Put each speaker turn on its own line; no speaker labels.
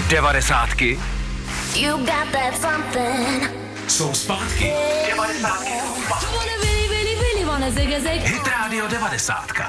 Devadesátky
You got that something.
jsou zpátky. Devadesátky jsou zpátky. Hit Radio 90.